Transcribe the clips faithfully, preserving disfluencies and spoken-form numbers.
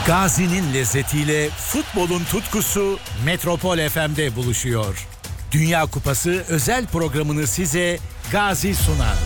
Gazi'nin lezzetiyle futbolun tutkusu Metropol F M'de buluşuyor. Dünya Kupası özel programını size Gazi sunar.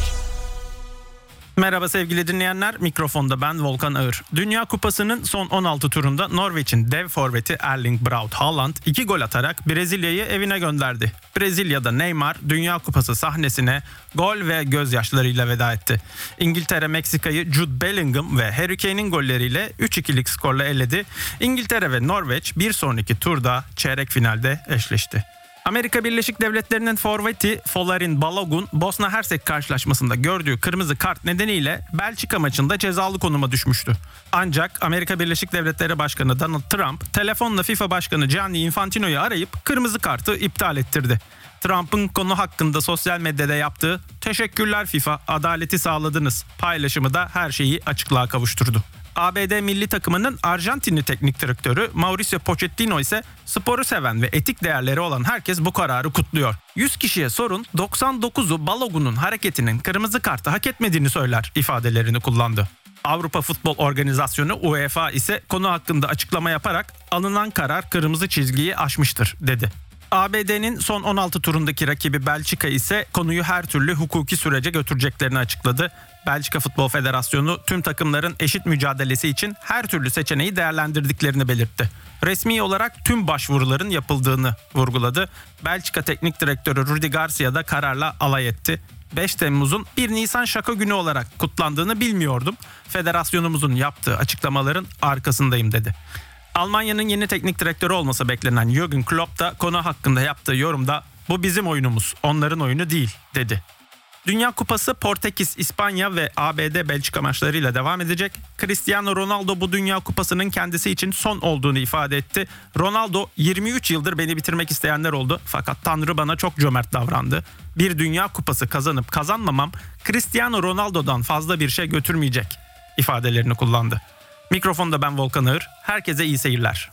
Merhaba sevgili dinleyenler, mikrofonda ben Volkan Ağır. Dünya Kupası'nın son on altı turunda Norveç'in dev forveti Erling Braut Haaland iki gol atarak Brezilya'yı evine gönderdi. Brezilya'da Neymar Dünya Kupası sahnesine gol ve gözyaşlarıyla veda etti. İngiltere Meksika'yı Jude Bellingham ve Harry Kane'in golleriyle üç ikilik skorla eledi. İngiltere ve Norveç bir sonraki turda çeyrek finalde eşleşti. Amerika Birleşik Devletleri'nin forveti Folarin Balogun, Bosna Hersek karşılaşmasında gördüğü kırmızı kart nedeniyle Belçika maçında cezalı konuma düşmüştü. Ancak Amerika Birleşik Devletleri Başkanı Donald Trump telefonla FIFA Başkanı Gianni Infantino'yu arayıp kırmızı kartı iptal ettirdi. Trump'ın konu hakkında sosyal medyada yaptığı "Teşekkürler FIFA, adaleti sağladınız" paylaşımı da her şeyi açıklığa kavuşturdu. A B D milli takımının Arjantinli teknik direktörü Mauricio Pochettino ise sporu seven ve etik değerleri olan herkes bu kararı kutluyor. yüz kişiye sorun, doksan dokuzu Balogun'un hareketinin kırmızı kartı hak etmediğini söyler ifadelerini kullandı. Avrupa Futbol Organizasyonu UEFA ise konu hakkında açıklama yaparak alınan karar kırmızı çizgiyi aşmıştır dedi. A B D'nin son on altı turundaki rakibi Belçika ise konuyu her türlü hukuki sürece götüreceklerini açıkladı. Belçika Futbol Federasyonu tüm takımların eşit mücadelesi için her türlü seçeneği değerlendirdiklerini belirtti. Resmi olarak tüm başvuruların yapıldığını vurguladı. Belçika Teknik Direktörü Rudi Garcia da kararla alay etti. beş Temmuz'un bir Nisan şaka günü olarak kutlandığını bilmiyordum. Federasyonumuzun yaptığı açıklamaların arkasındayım dedi. Almanya'nın yeni teknik direktörü olması beklenen Jürgen Klopp da konu hakkında yaptığı yorumda "Bu bizim oyunumuz, onların oyunu değil" dedi. Dünya Kupası Portekiz, İspanya ve A B D Belçika maçlarıyla devam edecek. Cristiano Ronaldo bu Dünya Kupası'nın kendisi için son olduğunu ifade etti. Ronaldo yirmi üç yıldır beni bitirmek isteyenler oldu fakat Tanrı bana çok cömert davrandı. Bir Dünya Kupası kazanıp kazanmamam Cristiano Ronaldo'dan fazla bir şey götürmeyecek ifadelerini kullandı. Mikrofonda ben Volkan Ağır. Herkese iyi seyirler.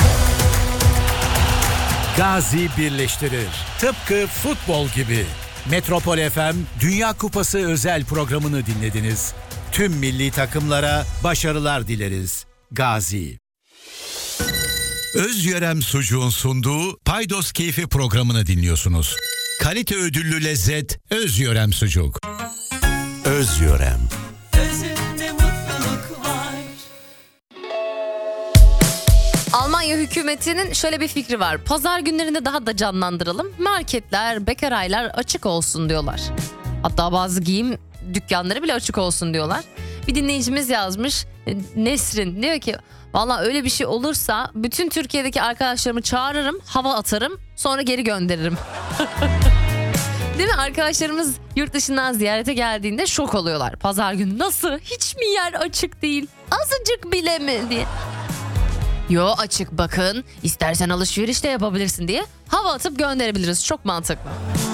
Gazi birleştirir. Tıpkı futbol gibi. Metropol F M Dünya Kupası özel programını dinlediniz. Tüm milli takımlara başarılar dileriz. Gazi. Özyörem Sucuğun sunduğu Paydos Keyfi programını dinliyorsunuz. Kalite ödüllü lezzet Özyörem Sucuk. Özyörem. Almanya hükümetinin şöyle bir fikri var. Pazar günlerinde daha da canlandıralım. Marketler, bekaraylar açık olsun diyorlar. Hatta bazı giyim dükkanları bile açık olsun diyorlar. Bir dinleyicimiz yazmış. Nesrin diyor ki valla öyle bir şey olursa bütün Türkiye'deki arkadaşlarımı çağırırım, hava atarım, sonra geri gönderirim. Değil mi? Arkadaşlarımız yurt dışından ziyarete geldiğinde şok oluyorlar. Pazar günü nasıl? Hiç mi yer açık değil? Azıcık bile mi diye. Yo açık bakın, istersen alışveriş de yapabilirsin diye hava atıp gönderebiliriz. Çok mantıklı.